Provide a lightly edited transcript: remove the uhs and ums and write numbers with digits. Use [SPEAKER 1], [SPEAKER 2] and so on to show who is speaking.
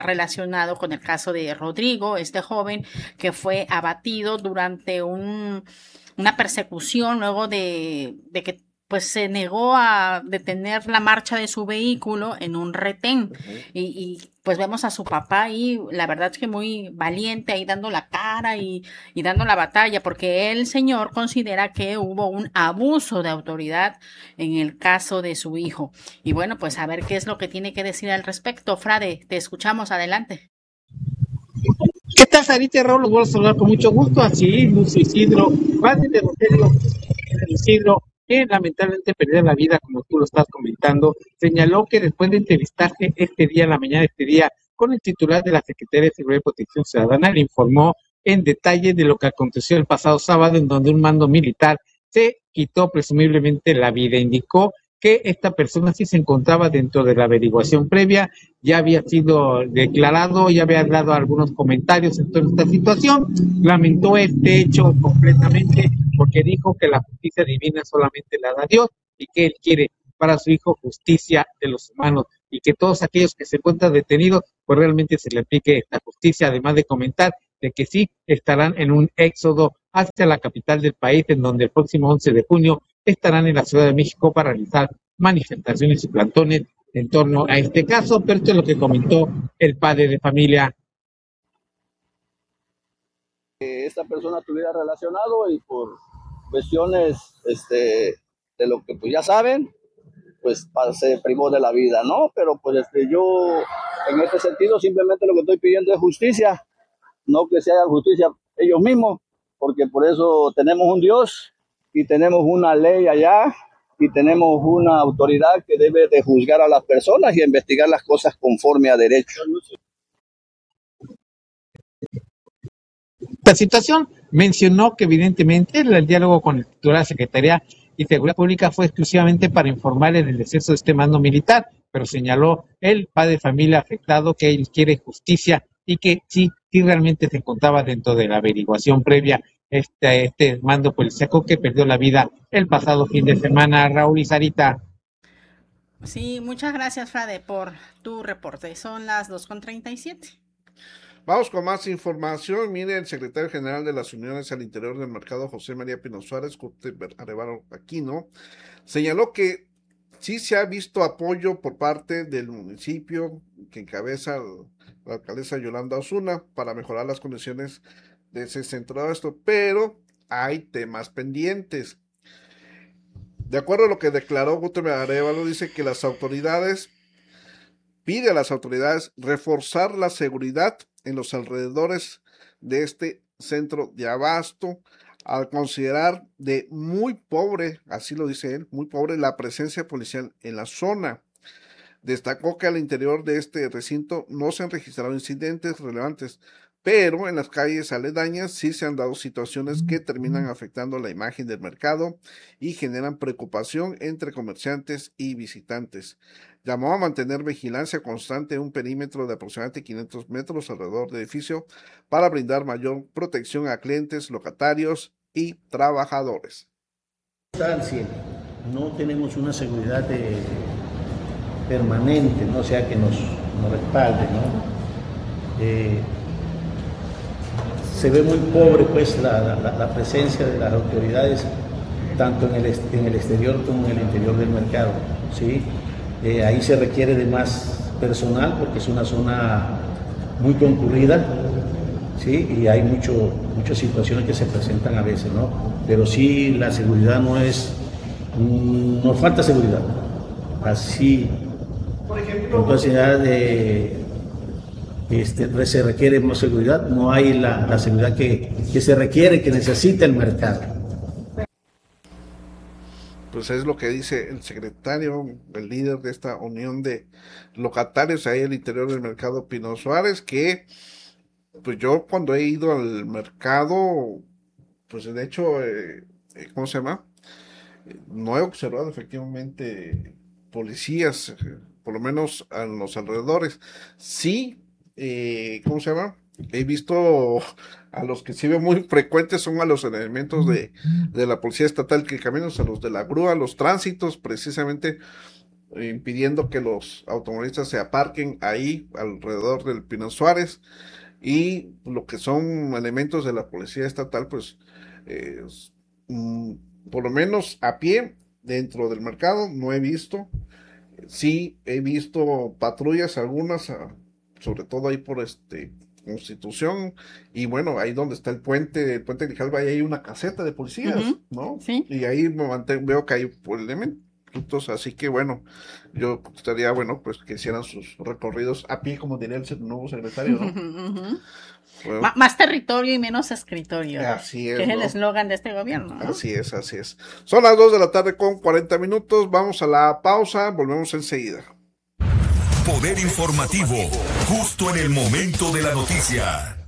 [SPEAKER 1] relacionado con el caso de Rodrigo, este joven que fue abatido durante una persecución luego de que pues se negó a detener la marcha de su vehículo en un retén. Pues vemos a su papá ahí, la verdad es que muy valiente, ahí dando la cara y dando la batalla, porque el señor considera que hubo un abuso de autoridad en el caso de su hijo. Y bueno, pues a ver qué es lo que tiene que decir al respecto. Frade, te escuchamos, adelante.
[SPEAKER 2] ¿Qué tal, Sarita y Raúl? Los vuelvo a saludar con mucho gusto. Así, Luz Isidro, padre de Rogelio Isidro, que lamentablemente perdió la vida, como tú lo estás comentando, señaló que después de entrevistarse este día, en la mañana de este día, con el titular de la Secretaría de Seguridad y Protección Ciudadana, le informó en detalle de lo que aconteció el pasado sábado, en donde un mando militar se quitó presumiblemente la vida. Indicó que esta persona sí se encontraba dentro de la averiguación previa, ya había sido declarado, ya había dado algunos comentarios en toda esta situación, lamentó este hecho completamente porque dijo que la justicia divina solamente la da Dios y que él quiere para su hijo justicia de los humanos y que todos aquellos que se encuentran detenidos pues realmente se le aplique esta justicia, además de comentar de que sí estarán en un éxodo hacia la capital del país, en donde el próximo 11 de junio estarán en la Ciudad de México para realizar manifestaciones y plantones en torno a este caso, pero esto es lo que comentó el padre de familia.
[SPEAKER 3] Esta persona estuviera relacionado y por cuestiones de lo que pues ya saben, pues se privó de la vida, ¿no? Pero pues yo en este sentido simplemente lo que estoy pidiendo es justicia, no que se haga justicia ellos mismos, porque por eso tenemos un Dios y tenemos una ley allá y tenemos una autoridad que debe de juzgar a las personas y investigar las cosas conforme a derecho.
[SPEAKER 2] Esta situación mencionó que evidentemente el diálogo con el titular de la Secretaría y Seguridad Pública fue exclusivamente para informarle del deceso de este mando militar, pero señaló el padre de familia afectado que él quiere justicia y que sí realmente se encontraba dentro de la averiguación previa este mando policíaco que perdió la vida el pasado fin de semana. Raúl y Sarita.
[SPEAKER 1] Sí, muchas gracias, Frade, por tu reporte. Son las 2:37.
[SPEAKER 4] Vamos con más información. Mire, el secretario general de las Uniones al Interior del Mercado, José María Pino Suárez, Arevalo Aquino, señaló que sí se ha visto apoyo por parte del municipio que encabeza la alcaldesa Yolanda Osuna para mejorar las condiciones de ese centro de abasto, pero hay temas pendientes. De acuerdo a lo que declaró Guter Arevalo, dice que pide a las autoridades reforzar la seguridad en los alrededores de este centro de abasto, al considerar de muy pobre, así lo dice él, muy pobre la presencia policial en la zona. Destacó que al interior de este recinto no se han registrado incidentes relevantes, pero en las calles aledañas sí se han dado situaciones que terminan afectando la imagen del mercado y generan preocupación entre comerciantes y visitantes. Llamó a mantener vigilancia constante en un perímetro de aproximadamente 500 metros alrededor del edificio para brindar mayor protección a clientes, locatarios y trabajadores.
[SPEAKER 5] No tenemos una seguridad permanente, ¿no? O sea, que nos respalde, ¿no? Se ve muy pobre pues la presencia de las autoridades tanto en el exterior como en el interior del mercado, ¿sí? Ahí se requiere de más personal porque es una zona muy concurrida, ¿sí? Y hay muchas situaciones que se presentan a veces, ¿no? Pero sí, la seguridad nos falta seguridad. Así, por ejemplo, entonces se requiere más seguridad, no hay la seguridad que se requiere, que necesita el mercado.
[SPEAKER 4] Pues es lo que dice el secretario, el líder de esta unión de locatarios ahí al interior del mercado Pino Suárez, que pues yo cuando he ido al mercado, pues de hecho, ¿cómo se llama? No he observado efectivamente policías, por lo menos a los alrededores. Sí, ¿cómo se llama? He visto a los que sí veo muy frecuentes son a los elementos de la policía estatal que caminan, a los de la grúa, los tránsitos, precisamente impidiendo que los automovilistas se aparquen ahí alrededor del Pino Suárez, y lo que son elementos de la policía estatal, pues por lo menos a pie dentro del mercado no he visto. Sí he visto patrullas, algunas, sobre todo ahí por Constitución, y bueno, ahí donde está el puente Grijalva, ahí hay una caseta de policías, ¿no?
[SPEAKER 1] Sí.
[SPEAKER 4] Y ahí veo que hay elementos, así que bueno, yo estaría bueno pues que hicieran sus recorridos a pie, como diría el nuevo secretario, ¿no? Bueno,
[SPEAKER 1] más territorio y menos escritorio.
[SPEAKER 4] Así es,
[SPEAKER 1] que es
[SPEAKER 4] ¿no?
[SPEAKER 1] el eslogan de este gobierno, ¿no?
[SPEAKER 4] Así es. Son las 2 de la tarde con 40 minutos. Vamos a la pausa. Volvemos enseguida.
[SPEAKER 6] Poder informativo. Justo en el momento de la noticia.